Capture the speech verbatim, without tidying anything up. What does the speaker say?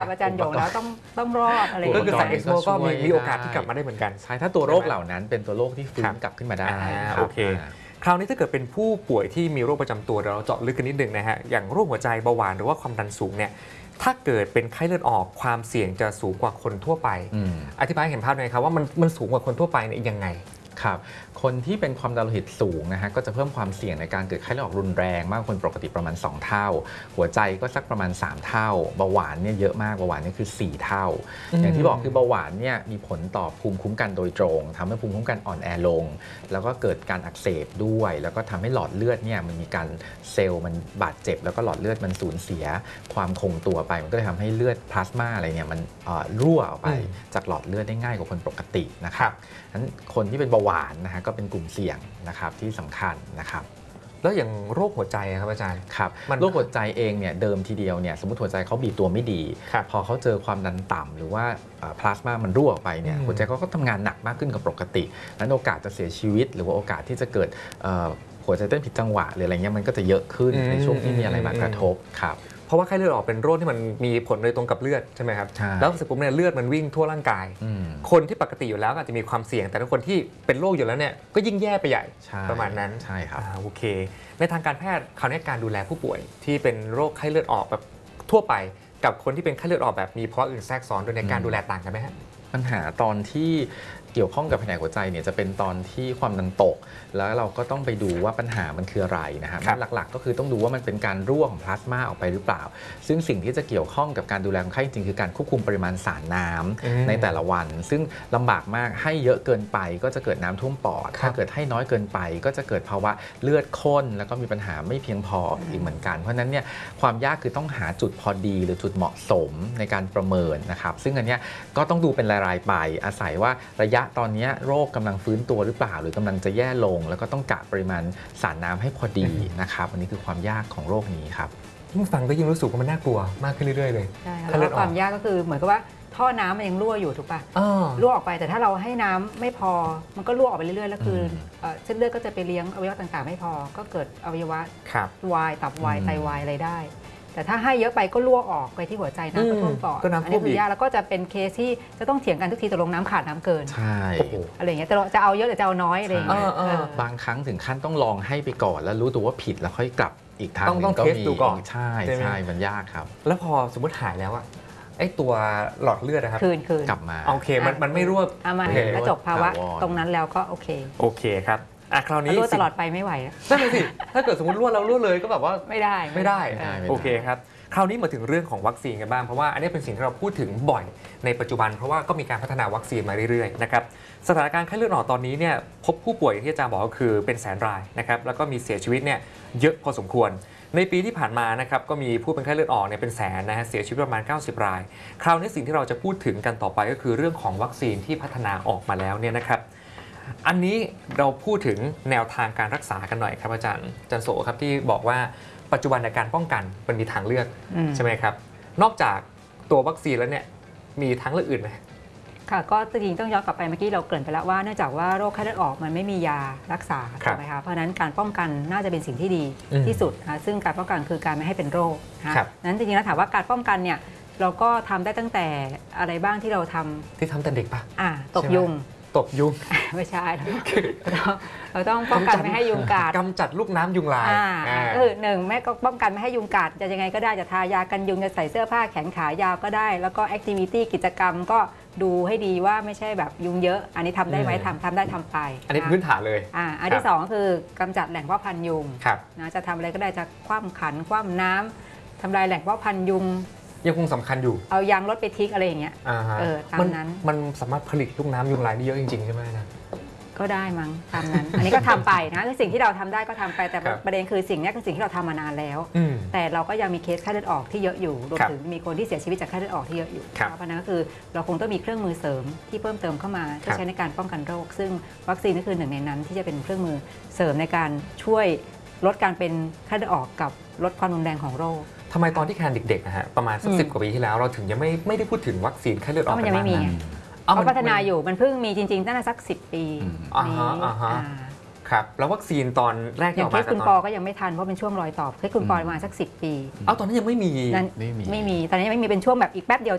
อาจารย์หยงแล้วต้องต้องรอดอะไรก็คือสายเอ็กโมก็มีมีโอกาสได้ที่กลับมาได้เหมือนกันใช่ถ้าตัวโรคเหล่านั้นเป็นตัวโรคที่ฟื้ครันบกลับขึ้นมาได้อ่ารับโอเคอ่าคราวนี้ถ้าเกิดเป็นผู้ป่วยที่มีโรคประจำตัวเดี๋ยวเราเจาะลึกกันนิดนึงนะฮะอย่างโรคหัวใจเบาหวานหรือว่าความดันสูงเนี่ยถ้าเกิดเป็นไข้เลือดออกความเสี่ยงจะสูงกว่าคนทั่วไปอืมอธิบายให้เห็นภาพหน่อยครับว่ามันมันสูงกว่าคนทั่วไปเนี่ยยังไงครับคนที่เป็นความดันโลหิตสูงนะฮะก็จะเพิ่มความเสี่ยงในการเกิดไข้เลือดออกรุนแรงมากกว่าคนปกติประมาณสองเท่าหัวใจก็สักประมาณสามเท่าเบาหวานเนี่ยเยอะมากเบาหวานเนี่ยคือสี่เท่าอืมอย่างที่บอกคือเบาหวานเนี่ยมีผลต่อภูมิคุ้มกันโดยตรงทำให้ภูมิคุ้มกันอ่อนแอลง แล้วก็เกิดการอักเสบด้วย แล้วก็ทำให้หลอดเลือดเนี่ยมันมีการเซลล์มันบาดเจ็บแล้วก็หลอดเลือดมันสูญเสียความคงตัวไปมันก็เลยทำให้เลือดพลาสมาอะไรเนี่ยมันเอ่อรั่วออกไปจากหลอดเลือดได้ง่ายกว่าคนปกตินะครับนั้นคนที่เป็นเบาหวานนะฮะก็เป็นกลุ่มเสี่ยงนะครับที่สำคัญนะครับแล้วอย่างโรคหัวใจครับอาจารย์ครับมันโรคหัวใจเองเนี่ยเดิมทีเดียวเนี่ยสมมติหัวใจเขาบีบตัวไม่ดีครับพอเขาเจอความดันต่ำหรือว่าพลาสมามันรั่วออกไปเนี่ยอืมหัวใจเขาก็ทำงานหนักมากขึ้นกว่าปกตินั้นโอกาสจะเสียชีวิต หรือว่าโอกาสที่จะเกิดเอ่อหัวใจเต้นผิดจังหวะหรืออะไรเงี้ยมันก็จะเยอะขึ้นในช่วงที่มีอะไรมากระทบครับเพราะว่าไข้เลือดออกเป็นโรคที่มันมีผลโดยตรงกับเลือดใช่ไหมครับใช่แล้วเสร็จปุ๊บเนี่ยเลือดมันวิ่งทั่วร่างกายอืมคนที่ปกติอยู่แล้วก็อาจจะมีความเสี่ยง แต่ถ้าคนที่เป็นโรคอยู่แล้วเนี่ยก็ยิ่งแย่ไปใหญ่ใช่ประมาณนั้นใช่ครับอ่าโอเค ในทางการแพทย์คราวนี้การดูแลผู้ป่วยที่เป็นโรคไข้เลือดออกแบบทั่วไป กับคนที่เป็นไข้เลือดออกแบบมีเพราะอื่นแทรกซ้อนโดยในการดูแลต่างกันไหมฮะปัญหาตอนที่เกี่ยวข้องกับแผนกหัวใจเนี่ยจะเป็นตอนที่ความดันตก แล้วเราก็ต้องไปดูว่าปัญหามันคืออะไรนะฮะครับหลักๆ ก็คือต้องดูว่ามันเป็นการรั่วของพลาสมาออกไปหรือเปล่า ซึ่งสิ่งที่จะเกี่ยวข้องกับการดูแลคนไข้จริงๆคือการควบคุมปริมาณสารน้ำอืมในแต่ละวัน ซึ่งลำบากมากให้เยอะเกินไปก็จะเกิดน้ำท่วมปอดครับถ้าเกิดให้น้อยเกินไป ก็จะเกิดภาวะเลือดข้น แล้วก็มีปัญหาไม่เพียงพออีกเหมือนกัน เพราะฉะนั้นเนี่ยความยากคือต้องหาจุดพอดีหรือจุดเหมาะสมในการประเมินนะครับซึ่งอันเนี้ยก็ต้องดูเป็นรายๆไป อาศัยว่าระยะตอนเนี้ยโรคกำลังฟื้นตัวหรือเปล่า หรือกำลังจะแย่ลง แล้วก็ต้องกะปริมาณสารน้ำให้พอดีนะครับอันนี้คือความยากของโรคนี้ครับยิ่งฟังก็ยิ่งรู้สึกว่ามันน่ากลัวมากขึ้นเรื่อยๆเลยใช่ค่ะไข้แล้วเลือดออกความยากก็คือเหมือนกับว่าท่อน้ำมันยังรั่วอยู่ถูกป่ะอ้อรั่วออกไปแต่ถ้าเราให้น้ำไม่พอมันก็รั่วออกไปเรื่อยๆแล้วคืออมเอ่อเส้นเลือดก็จะไปเลี้ยงอวัยวะต่างๆไม่พอ ก็เกิดอวัยวะครับวายตับวายอืมไตวายอะไรได้ แต่ถ้าให้เยอะไปก็รั่วออกไปที่หัวใจน้ำก็ท่วมปอดก็น้ำท่วมอันนี้คือีอก ยากแล้วก็จะเป็นเคสที่จะต้องเถียงกันทุกทีตกลงน้ำขาดน้ำเกินใช่โอ้โหอะไรอย่างเงี้ยแต่เราจะเอาเยอะหรือจะเอาน้อยอะไรอย่างเงี้ยเออเออเออบางครั้งถึงขั้นต้องลองให้ไปก่อน แล้วรู้ตัวว่าผิดแล้วค่อยกลับอีกทางต้องหนึ่ต้องก็เทสมีดูก่อนใช่ใช่ไหมใช่มันยากครับแล้วพอสมมติหายแล้วอะไอ้ตัวหลอดเลือดนะครับคืนคืนกลับมาโอเคมันมันไม่รั่วเอามาโอเคแล้วจบภาวะถาวรตรงนั้นแล้วก็โอเคโอเคครับอ่ะคราวนี้รั่วตลอดไปไม่ไหวแล้วนั่นเลยสิ ถ้าเกิดสมมติรั่วแล้วรั่วเลยก็แบบว่าไม่ได้ไม่ได้ไม่ได้ไม่ได้โอเคครับ คราวนี้มาถึงเรื่องของวัคซีนกันบ้าง เพราะว่าอันนี้เป็นสิ่งที่เราพูดถึงบ่อยในปัจจุบัน เพราะว่าก็มีการพัฒนาวัคซีนมาเรื่อยๆนะครับ สถานการณ์ไข้เลือดออกตอนนี้เนี่ยพบผู้ป่วยที่อาจารย์บอกก็คือเป็นแสนรายนะครับ แล้วก็มีเสียชีวิตเนี่ยเยอะพอสมควร ในปีที่ผ่านมานะครับก็มีผู้เป็นไข้เลือดออกเนี่ยเป็นแสนนะฮะเสียชีวิตประมาณเก้าสิบราย คราวนี้สิ่งที่เราจะพูดถึงกันต่อไปก็คือเรื่องของวัคซีนที่พัฒนาออกมาแล้วเนี่ยนะครับ อันนี้เราพูดถึงแนวทางการรักษากันหน่อยครับอาจารย์อาจารย์โสครับที่บอกว่าปัจจุบันในการป้องกันมันมีทางเลือกอืมใช่ไหมครับ นอกจากตัววัคซีนแล้วเนี่ยมีทางเลือกอื่นไหมค่ะก็จริงๆต้องย้อนกลับไปเมื่อกี้เราเกริ่นไปแล้วว่าเนื่องจากว่าโรคไข้เลือดออกมันไม่มียารักษาครับถูกไหมคะเพราะฉะนั้นการป้องกันน่าจะเป็นสิ่งที่ดีอืมที่สุดนะคะซึ่งการป้องกันคือการไม่ให้เป็นโรคนะคะครับนั้นจริงๆแล้วถามว่าการป้องกันเนี่ยเราก็ทำได้ตั้งแต่อะไรบ้างที่เราทำที่ทำแต่เด็กปะอ่าตบใช่ไหมยุงตบยุงไม่ใช่เราต้องเราต้องป้องกันไม่ให้ยุงกัดกำจัดลูกน้ำยุงลายอ่าอ่าก็คือหนึ่งแม่ก็ป้องกันไม่ให้ยุงกัดจะยังไงก็ได้จะทายากันยุงจะใส่เสื้อผ้าแขนขายาวก็ได้ แล้วก็แอคทิวิตี้กิจกรรมก็ดูให้ดีว่าไม่ใช่แบบยุงเยอะ อันนี้ทำได้ไหมอืมทำทำได้ทำไปอันนี้ะพื้นฐานเลยอ่าอันครัที่บสองคือกำจัดแหล่งเพาะพันธุ์ยุงครับนะจะทำอะไรก็ได้จะคว่ำขันคว่ำน้ำทำลายแหล่งเพาะพันธุ์ยุงยังคงสำคัญอยู่เอายางรถไปทิ้งอะไรอย่างเงี้ยอ่าฮะเออตามมันั้นมันสามารถผลิตลูกน้ำยุงลายได้เยอะจริงๆใช่ไหมนะก็ได้มั้งตามนั้น อันนี้ก็ทำไปนะคือสิ่งที่เราทำได้ก็ทำไปแต่ครับประเด็นคือสิ่งนี้คือสิ่งที่เราทำมานานแล้วอืมแต่เราก็ยังมีเคสไข้เลือดออกที่เยอะอยู่รวมครับถึงมีคนที่เสียชีวิตจากไข้เลือดออกที่เยอะอยู่ครับเพราะฉะนั้นก็คือเราคงต้องมีเครื่องมือเสริมที่เพิ่มเติมเข้ามาครับเพื่อใช้ในการป้องกันโรค ซึ่งวัคซีนก็คือหนึ่งในนั้นที่จะเป็นเครื่องมือเสริมในการช่วยลดการเป็นไข้เลือดออกกับลดความรุนแรงของโรคทำไมตอนที่แคนเด็กๆนะฮะประมาณสักอืมสิบกว่าปีที่แล้วเราถึงยังไม่ไม่ได้พูดถึงวัคซีนไข้เลือดอเพอกราะมันกัยังนไม่มีมากไงนะเขาพัฒนาอยู่มันเพิ่งมีจริงๆตั้งแต่สักสิบปีอืมอ่านี้ฮะอ่าฮะอ่าครับแล้ววัคซีนตอนแรกอที่ย่าอง อกเคมาสคุณตปออน ก็ยังไม่ทันเพราะเป็นช่วงรอยต่อเคสคุณปอประมาณสักสิบปีเอาตอนนั้นยังไม่มีนั้นไม่มีไม่มีตอนนี้ยังไม่มีเป็นช่วงแบบอีกแป๊บเดียว